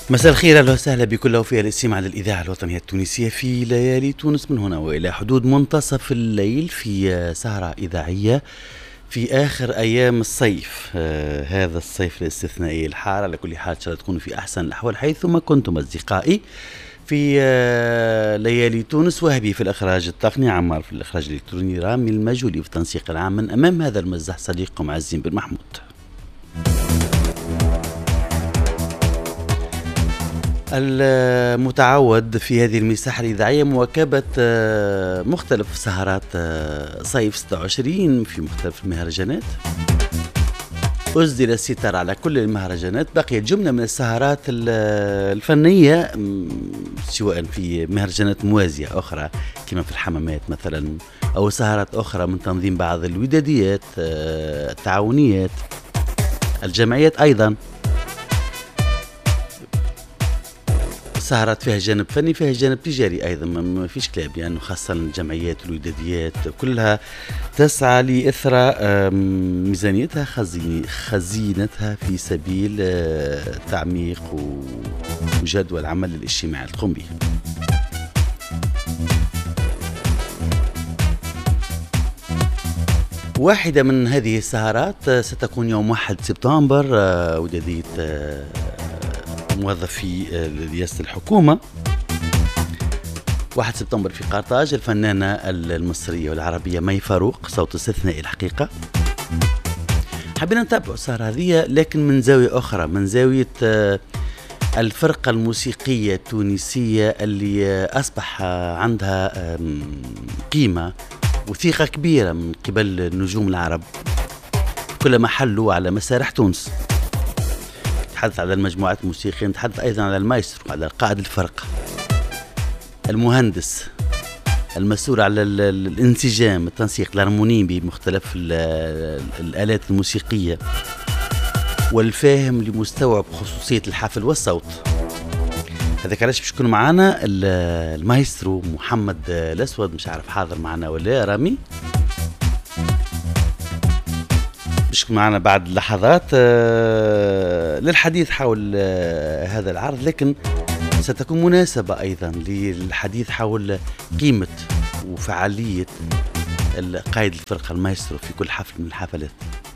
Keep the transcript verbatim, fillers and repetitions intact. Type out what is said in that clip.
مساء الخير، اهلا وسهلا بكل وفي الاستماع للاذاعه الوطنيه التونسيه في ليالي تونس من هنا والى حدود منتصف الليل في سهره اذاعيه في اخر ايام الصيف. آه هذا الصيف الاستثنائي الحار. على كل حال ان شاء الله تكونوا في احسن الاحوال حيثما كنتم اصدقائي. في آه ليالي تونس وهبي في الاخراج التقني، عمار في الاخراج الالكتروني، رامي المجولي في التنسيق العام. من امام هذا المزح صديقكم عزيز بن محمود. المتعود في هذه المساحة الإذاعية مواكبة مختلف سهرات صيف ستة وعشرين في مختلف المهرجانات. أسدل الستار على كل المهرجانات. بقيت جملة من السهرات الفنية سواء في مهرجانات موازية أخرى كما في الحمامات مثلا، أو سهرات أخرى من تنظيم بعض الوداديات التعاونيات الجمعيات. أيضا سهرات فيها جانب فني فيها جانب تجاري أيضا، ما فيش كلام يعني، خاصة الجمعيات والوداديات كلها تسعى لإثراء ميزانيتها خزينتها في سبيل تعميق وجدوى العمل الاجتماعي اللي تقوم به. واحدة من هذه السهرات ستكون يوم واحد سبتمبر، ودادية موظفي رئاسة الحكومة. واحد سبتمبر في قرطاج، الفنانة المصرية والعربية مي فاروق، صوت استثنائي الحقيقة. حبينا نتابعوا السهرة هذه لكن من زاوية أخرى، من زاوية الفرقة الموسيقية التونسية اللي أصبح عندها قيمة وثيقة كبيرة من قبل النجوم العرب كلما حلوا على مسارح تونس. نتحدث على المجموعات الموسيقية، نتحدث أيضا على المايسترو، على قائد الفرقة، المهندس المسؤول على الانسجام، التنسيق، الهارموني بمختلف الآلات الموسيقية، والفاهم لمستوعب خصوصية الحفل والصوت. هذاك علاش باش يكون معنا المايسترو محمد الأسود. مش عارف حاضر معنا ولا رامي؟ باش معنا بعد لحظات للحديث حول هذا العرض، لكن ستكون مناسبة أيضا للحديث حول قيمة وفعالية قائد الفرقة المايسترو في كل حفل من الحفلات.